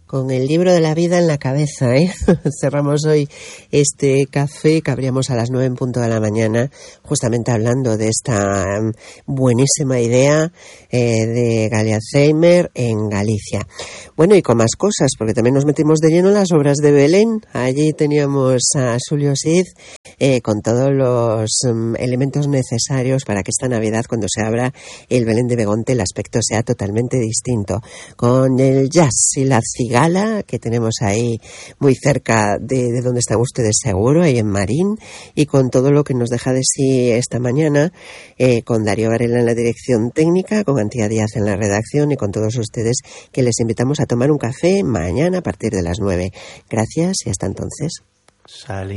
con el libro de la vida en la cabeza, ¿eh? Cerramos hoy este café que abríamos a las 9 en punto de la mañana, justamente hablando de esta buenísima idea de Galiazheimer en Galicia. Bueno, y con más cosas, porque también nos metimos de lleno en las obras de Belén. Allí teníamos a Xulio Cid con todos los elementos necesarios para que esta Navidad, cuando se abra el Belén de Begonte, el aspecto sea totalmente distinto. Con el jazz y la cigala que tenemos ahí muy cerca de donde están ustedes seguro, ahí en Marín, y con todo lo que nos deja de sí esta mañana, con Darío Varela en la dirección técnica, con Antía Díaz en la redacción y con todos ustedes que les invitamos a tomar un café mañana a partir de las 9. Gracias y hasta entonces.